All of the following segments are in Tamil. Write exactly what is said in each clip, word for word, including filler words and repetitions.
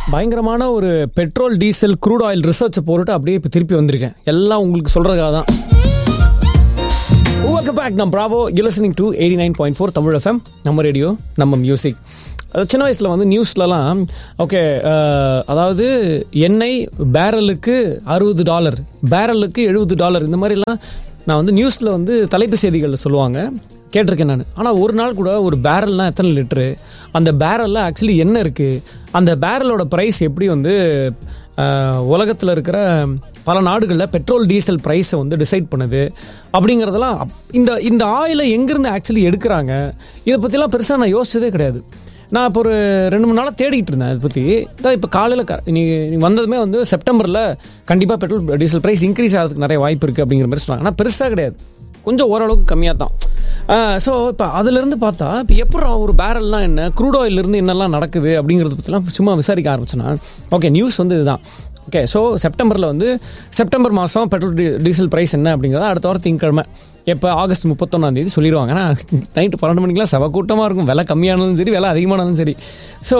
பயங்கரமான ஒரு petrol diesel crude oil research போட்டுட்டு அப்படியே இப்போ திருப்பி வந்திருக்கேன். எல்லாம் உங்களுக்கு சொல்றதுக்காக தான். Welcome back. நான் Bravo. You listening to eighty nine point four Tamil FM. நம்ம ரேடியோ, நம்ம மியூசிக். சின்ன வயசில் வந்து நியூஸ்லலாம் ஓகே, அதாவது எண்ணெய் பேரலுக்கு அறுபது டாலர், பேரலுக்கு எழுபது டாலர், இந்த மாதிரிலாம் நான் வந்து நியூஸில் வந்து தலைப்பு செய்திகளில் சொல்லுவாங்க, கேட்டிருக்கேன் நான். ஆனால் ஒரு நாள் கூட ஒரு பேரல்னால் எத்தனை லிட்டரு, அந்த பேரலில் ஆக்சுவலி என்ன இருக்குது, அந்த பேரலோட ப்ரைஸ் எப்படி வந்து உலகத்தில் இருக்கிற பல நாடுகளில் பெட்ரோல் டீசல் ப்ரைஸை வந்து டிசைட் பண்ணுது அப்படிங்கிறதெல்லாம், இந்த இந்த ஆயிலை எங்கேருந்து ஆக்சுவலி எடுக்கிறாங்க, இதை பற்றிலாம் பெருசாக நான் யோசிச்சதே கிடையாது. நான் இப்போ ஒரு ரெண்டு மூணு நாளாக தேடிக்கிட்டு இருந்தேன் இதை பற்றி. தான் இப்போ காலையில் க நீ வந்ததுமே வந்து செப்டம்பரில் கண்டிப்பாக பெட்ரோல் டீசல் ப்ரைஸ் இன்க்ரீஸ் ஆகிறதுக்கு நிறைய வாய்ப்பு இருக்குது அப்படிங்கிற மாதிரி சொன்னாங்க. ஆனால் பெருசாக கிடையாது, கொஞ்சம் ஓரளவுக்கு கம்மியாக தான். ஸோ இப்போ அதிலிருந்து பார்த்தா இப்போ எப்படி ஒரு பேரல்லாம் என்ன, க்ரூட் ஆயிலிருந்து என்னெல்லாம் நடக்குது அப்படிங்கிறத பற்றிலாம் சும்மா விசாரிக்க ஆரம்பிச்சேன்னா, ஓகே நியூஸ் வந்து இதுதான். ஓகே, ஸோ செப்டம்பரில் வந்து செப்டம்பர் மாதம் பெட்ரோல் டீ டீசல் ப்ரைஸ் என்ன அப்படிங்கிறத அடுத்த வாரம் திங்கக்கிழமை எப்போ ஆகஸ்ட் முப்பத்தொன்னாந்தேதி சொல்லிடுவாங்க. ஆனால் நைட்டு பன்னெண்டு மணிக்கெலாம் செவ கூட்டமாக இருக்கும், விலை கம்மியானாலும் சரி விலை அதிகமானாலும் சரி. ஸோ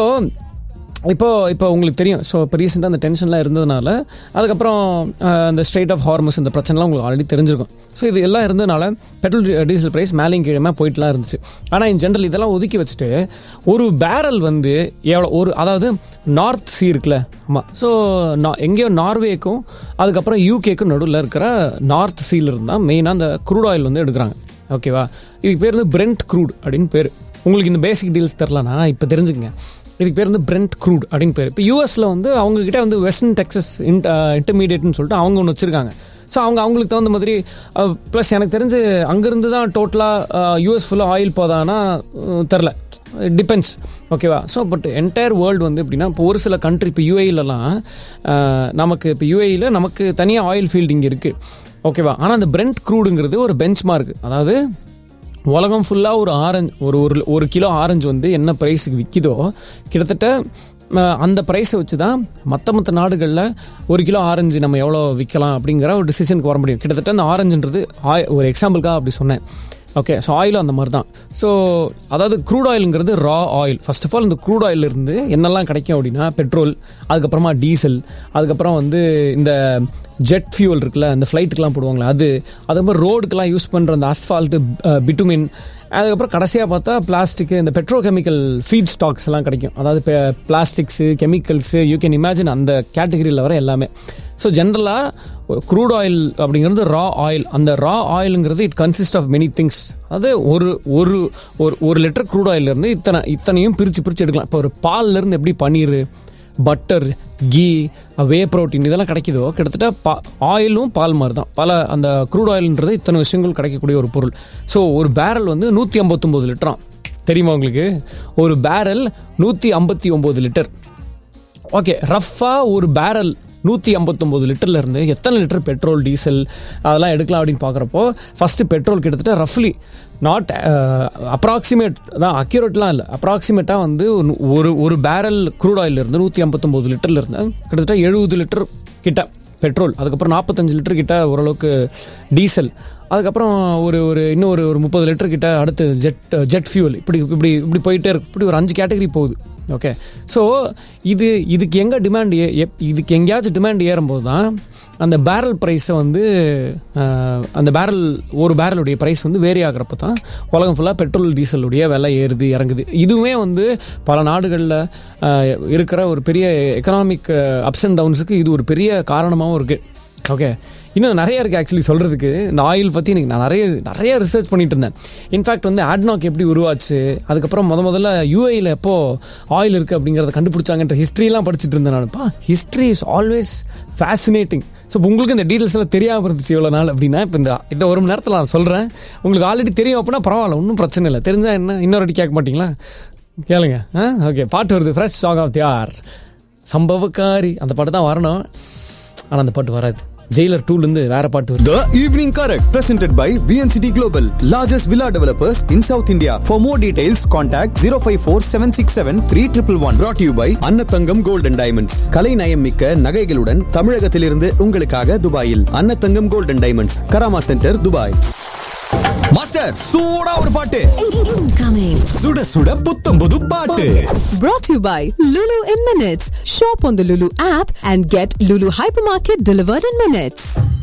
இப்போ இப்போ உங்களுக்கு தெரியும். ஸோ இப்போ ரீசெண்டாக அந்த டென்ஷன்லாம் இருந்ததுனால, அதுக்கப்புறம் அந்த ஸ்ட்ரெயிட் ஆஃப் ஹார்மஸ் இந்த பிரச்சனைலாம் உங்களுக்கு ஆல்ரெடி தெரிஞ்சிருக்கும். ஸோ இது எல்லாம் இருந்ததுனால பெட்ரோல் டீசல் ப்ரைஸ் மேலேயும் கீழே போயிட்டுலாம் இருந்துச்சு. ஆனால் இன் ஜென்ரல் இதெல்லாம் ஒதுக்கி வச்சுட்டு ஒரு பேரல் வந்து எவ்வளோ ஒரு, அதாவது நார்த் சீ இருக்குல்ல, ஆமாம், ஸோ நான் எங்கேயோ நார்வேக்கும் அதுக்கப்புறம் யூகேக்கும் நடுவில் இருக்கிற நார்த் சீல இருந்தால் மெயினாக அந்த க்ரூட் ஆயில் வந்து எடுக்கிறாங்க. ஓகேவா, இதுக்கு பேர் வந்து பிரெண்ட் க்ரூட் அப்படின்னு பேர். உங்களுக்கு இந்த பேசிக் டீல்ஸ் தெரிலனா இப்போ தெரிஞ்சுக்கங்க. இதுக்கு பேர் வந்து பிரெண்ட் க்ரூட் அப்படின்னு பேர். இப்போ யூஎஸில் வந்து அவங்கக்கிட்ட வந்து வெஸ்டர்ன் டெக்ஸஸ் இன்ட் இன்டர்மீடியட்னு சொல்லிட்டு அவங்க ஒன்று வச்சுருக்காங்க. ஸோ அவங்க அவங்களுக்கு தகுந்த மாதிரி ப்ளஸ் எனக்கு தெரிஞ்சு அங்கேருந்து தான் டோட்டலாக யூஎஸ் ஃபுல்லாக ஆயில் போதான்னா தெரில, டிபெண்ட்ஸ். ஓகேவா, ஸோ பட் என்டையர் வேர்ல்டு வந்து எப்படின்னா, இப்போ ஒரு சில கண்ட்ரி, இப்போ யூஏஇலலாம் நமக்கு இப்போ யூஏஇயில் நமக்கு தனியாக ஆயில் ஃபீல்டு இங்கே இருக்குது. ஓகேவா, ஆனால் அந்த பிரெண்ட் க்ரூடுங்கிறது ஒரு பெஞ்ச் மார்க். அதாவது உலகம் ஃபுல்லாக ஒரு ஆரஞ்சு ஒரு ஒரு ஒரு கிலோ ஆரஞ்சு வந்து என்ன ப்ரைஸுக்கு விற்கிதோ கிட்டத்தட்ட அந்த ப்ரைஸை வச்சு தான் மற்ற மற்ற நாடுகளில் ஒரு கிலோ ஆரஞ்சு நம்ம எவ்வளோ விற்கலாம் அப்படிங்கிற ஒரு டிசிஷனுக்கு வர முடியும். கிட்டத்தட்ட அந்த ஆரஞ்சுன்றது ஆய் ஒரு எக்ஸாம்பிளுக்காக அப்படி சொன்னேன். ஓகே, ஸோ ஆயிலும் அந்த மாதிரி தான். ஸோ அதாவது crude ஆயிலுங்கிறது raw oil. First of all இந்த க்ரூட் ஆயிலிருந்து என்னெல்லாம் கிடைக்கும் அப்படின்னா, பெட்ரோல், அதுக்கப்புறமா டீசல், அதுக்கப்புறம் வந்து இந்த ஜெட் ஃபியூல் இருக்குல்ல, இந்த ஃப்ளைட்டுக்கெலாம் போடுவாங்களே அது, அதுக்கப்புறம் ரோடுக்கெலாம் யூஸ் பண்ணுற அந்த அஸ்ஃபால்ட்டு, பிட்டுமின், அதுக்கப்புறம் கடைசியாக பார்த்தா பிளாஸ்டிக்கு, இந்த பெட்ரோ கெமிக்கல் ஃபீட் ஸ்டாக்ஸ் எல்லாம் கிடைக்கும். அதாவது இப்போ plastics, chemicals, you can imagine அந்த கேட்டகரியில் வர எல்லாமே. ஸோ ஜென்ரலாக க்ரூட் ஆயில் அப்படிங்கிறது ரா ஆயில். அந்த ரா ஆயிலுங்கிறது it consist of many things. அதாவது ஒரு ஒரு ஒரு லிட்டர் க்ரூட் ஆயிலிருந்து இத்தனை இத்தனையும் பிரித்து பிரித்து எடுக்கலாம். இப்போ ஒரு பால்லேருந்து எப்படி பன்னீர், பட்டர், கீ, வே ப்ரோட்டீன் இதெல்லாம் கிடைக்குதோ, கிட்டத்தட்ட பா ஆயிலும் பால் மாதிரி தான். பல அந்த க்ரூட் ஆயில்ன்றது இத்தனை விஷயங்கள் கிடைக்கக்கூடிய ஒரு பொருள். ஸோ ஒரு பேரல் வந்து நூற்றி ஐம்பத்தொம்போது லிட்டராம். தெரியுமா உங்களுக்கு? ஒரு பேரல் நூற்றி ஐம்பத்தி ஒம்பது லிட்டர். ஓகே, ரஃபாக ஒரு பேரல் நூற்றி ஐம்பத்தொம்போது லிட்டரில் இருந்து எத்தனை லிட்டர் பெட்ரோல், டீசல் அதெல்லாம் எடுக்கலாம் அப்படின்னு பார்க்குறப்போ, ஃபஸ்ட்டு பெட்ரோல் கிட்டத்தட்ட ரஃப்லி நாட் அப்ராக்சிமேட் தான், அக்யூரேட்லாம் இல்லை, அப்ராக்சிமேட்டாக வந்து ஒரு ஒரு பேரல் க்ரூட் ஆயில் இருந்து நூற்றி ஐம்பத்தொம்போது லிட்டரில் இருந்து கிட்டத்தட்ட எழுபது லிட்டர் கிட்ட பெட்ரோல், அதுக்கப்புறம் நாற்பத்தஞ்சு லிட்டர் கிட்ட ஓரளவுக்கு டீசல், அதுக்கப்புறம் ஒரு ஒரு இன்னும் ஒரு ஒரு முப்பது லிட்டர் கிட்ட அடுத்து ஜெட் ஜெட் ஃபியூல், இப்படி இப்படி இப்படி போயிட்டே இருக்கு. இப்படி ஒரு அஞ்சு கேட்டகரி போகுது. ஓகே, ஸோ இது இதுக்கு எங்கே டிமாண்ட் ஏ இதுக்கு எங்கேயாச்சும் டிமாண்ட் ஏறும்போது தான் அந்த பேரல் ப்ரைஸை வந்து அந்த பேரல் ஒரு பேரலுடைய ப்ரைஸ் வந்து வேரி ஆகிறப்ப தான் உலகம் ஃபுல்லாக பெட்ரோல் டீசலுடைய விலை ஏறுது இறங்குது. இதுவுமே வந்து பல நாடுகளில் இருக்கிற ஒரு பெரிய எக்கனாமிக் அப்ஸ் அண்ட் டவுன்ஸுக்கு இது ஒரு பெரிய காரணமாகவும் இருக்குது. ஓகே, இன்னும் நிறைய இருக்குது ஆக்சுவலி சொல்கிறதுக்கு. இந்த ஆயில் பற்றி எனக்கு நான் நிறைய நிறைய ரிசர்ச் பண்ணிட்டு இருந்தேன். இன்ஃபேக்ட் வந்து ஆட்னாக் எப்படி உருவாச்சு, அதுக்கப்புறம் முத முதல்ல யூஏயில் எப்போ ஆயில் இருக்குது அப்படிங்கிறத கண்டுபிடிச்சாங்கன்ற ஹிஸ்ட்ரிலாம் படிச்சுட்டு இருந்தேன் நான்ப்பா. History is always fascinating. So இப்போ உங்களுக்கு இந்த டீட்டெயில்ஸ் எல்லாம் தெரியாமல் இருந்துச்சு இவ்வளோ நாள் அப்படின்னா, இப்போ இந்த இந்த ஒரு மணி நேரத்தில் நான் சொல்கிறேன். உங்களுக்கு ஆல்ரெடி தெரியும் அப்படின்னா பரவாயில்ல, ஒன்றும் பிரச்சனை இல்லை. தெரிஞ்சால் என்ன, இன்னொரு வாட்டி கேட்க மாட்டிங்களா? கேளுங்க. ஆ ஓகே, பாட்டு வருது, fresh song of they are, சம்பவக்காரி, அந்த பாட்டு தான் வரணும், ஆனால் அந்த பாட்டு வராது. ஜெயிலர் டூல இருந்து வேற பாட்டு வருது. The Evening Correct presented by V N C T Global, largest villa developers in South India. For more details contact zero five four seven six seven three one one. Brought to you by Annathangam Gold and Diamonds. கலை நயம் மிக்க நகைகளுடன் தமிழகத்திலிருந்து உங்களுக்காக துபாயில் Annathangam Gold and Diamonds, Karama centre, Dubai. Master சூடா ஒரு பாட்டு Incoming. சுட சுட புத்தம் புது பாட்டு. Brought to you by Lulu in Minutes. Shop on the Lulu app and get Lulu Hypermarket delivered in minutes.